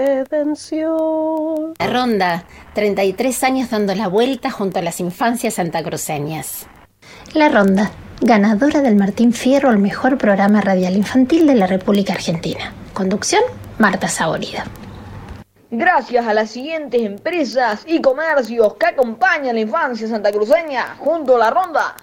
Redención. La Ronda, 33 años dando la vuelta junto a las infancias santacruceñas. La Ronda, ganadora del Martín Fierro al mejor programa radial infantil de la República Argentina. Conducción, Marta Saborida. Gracias a las siguientes empresas y comercios que acompañan la infancia santacruceña junto a La Ronda.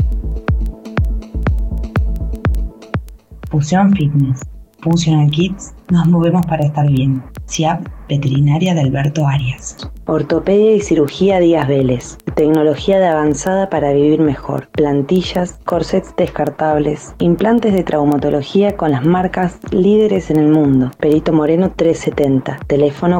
Fusión Fitness, Functional Kids, nos movemos para estar bien. CIAP Veterinaria de Alberto Arias. Ortopedia y cirugía Díaz Vélez. Tecnología de avanzada para vivir mejor. Plantillas, corsets descartables, implantes de traumatología con las marcas líderes en el mundo. Perito Moreno 370. Teléfono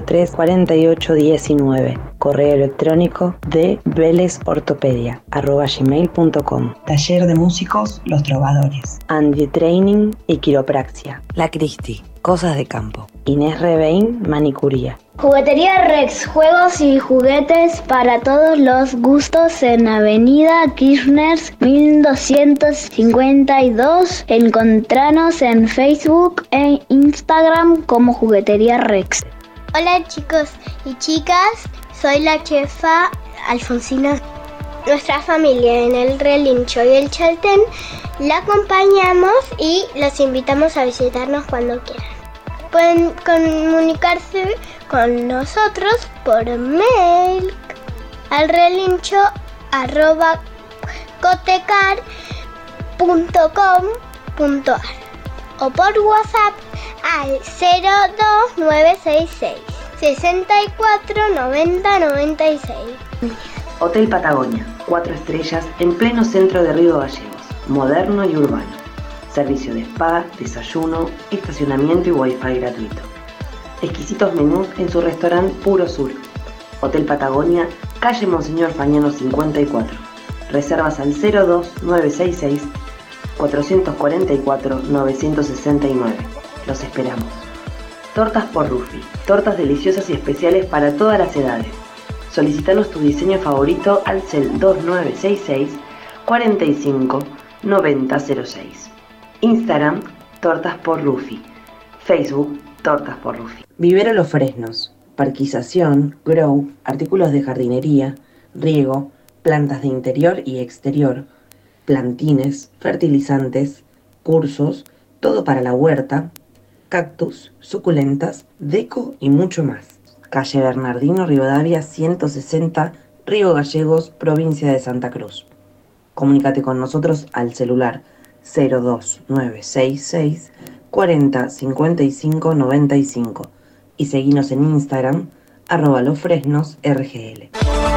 434819. Correo electrónico de velesortopedia@gmail.com. Taller de músicos Los Trovadores. Angie Training y Quiropraxia. La Cristi, cosas de campo. Inés Rebein, manicuría. Juguetería Rex, juegos y juguetes para todos los gustos en Avenida Kirchner 1252. Encontranos en Facebook e Instagram como Juguetería Rex. Hola chicos y chicas, soy la chefa Alfonsina. Nuestra familia en el Relincho y el Chaltén la acompañamos y los invitamos a visitarnos cuando quieran. Pueden comunicarse con nosotros por mail al relincho@cotecar.com.ar o por WhatsApp al 02966 64 90 96. Hotel Patagonia, 4 estrellas en pleno centro de Río Gallegos, moderno y urbano. Servicio de spa, desayuno, estacionamiento y wifi gratuito. Exquisitos menús en su restaurante Puro Sur. Hotel Patagonia, calle Monseñor Fañano 54. Reservas al 02966 444 969. Los esperamos. Tortas por Rufi. Tortas deliciosas y especiales para todas las edades. Solicitanos tu diseño favorito al CEL 2966 45 9006. Instagram, Tortas por Rufi. Facebook, Tortas por Rufi. Vivero Los Fresnos. Parquización, grow, artículos de jardinería, riego, plantas de interior y exterior, plantines, fertilizantes, cursos, todo para la huerta, cactus, suculentas, deco y mucho más. Calle Bernardino Rivadavia 160, Río Gallegos, provincia de Santa Cruz. Comunícate con nosotros al celular 02966 40 55 95 y seguinos en Instagram @losfresnosrgl.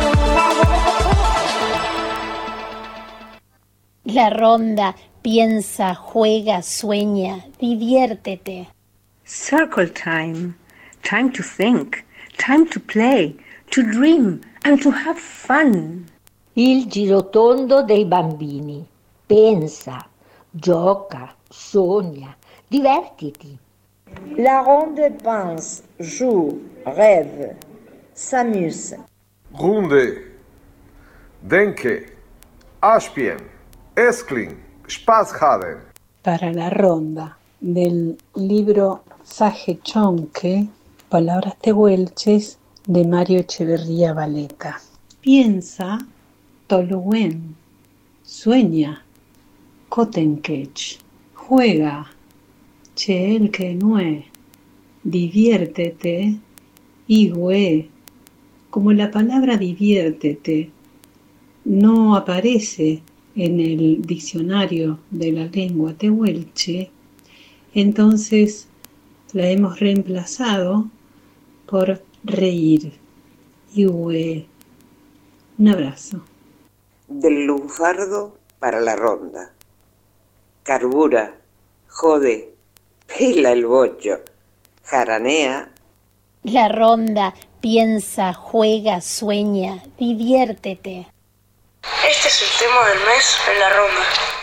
La Ronda, piensa, juega, sueña, diviértete. Circle time. Time to think. Time to play. To dream and to have fun. Il girotondo dei bambini. Pensa, gioca, sogna, divertiti. La ronde pense, joue, rêve, s'amuse. Runde, denke, aspien, esklin, Spaß haben. Para la ronda del libro Saje Chonque, Palabras Tehuelches, de Mario Echeverría Valeta. Piensa, Toluen. Sueña, Cotenquech. Juega, Cheelkenue. Diviértete, Igüe. Como la palabra diviértete no aparece en el diccionario de la lengua tehuelche, entonces la hemos reemplazado por reír. Igüe. Un abrazo. Del lunfardo para la ronda. Carbura, jode, pela el bocho, jaranea. La Ronda, piensa, juega, sueña, diviértete. Este es el tema del mes en la ronda.